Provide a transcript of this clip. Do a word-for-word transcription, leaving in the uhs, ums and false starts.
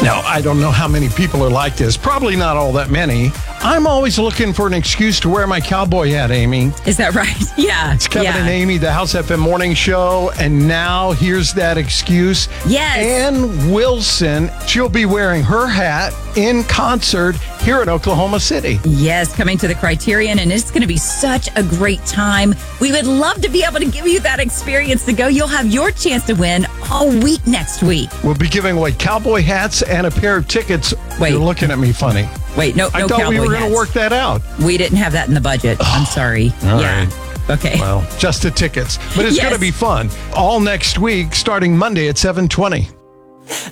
Now, I don't know how many people are like this. Probably not all that many. I'm always looking for an excuse to wear my cowboy hat, Amy. Is that right? Yeah. It's Kevin yeah. and Amy, the House F M Morning Show. And now here's that excuse. Yes. Ann Wilson, she'll be wearing her hat in concert here in Oklahoma City. Yes, coming to the Criterion, and it's going to be such a great time. We would love to be able to give you that experience to go. You'll have your chance to win all week next week. We'll be giving away cowboy hats and a pair of tickets. Wait. You're looking at me funny. Wait, no, I no thought cowboy we were going hats. to work that out. We didn't have that in the budget. I'm sorry. All yeah. right. Okay. Well, just the tickets. But it's Yes. going to be fun. All next week, starting Monday at seven twenty.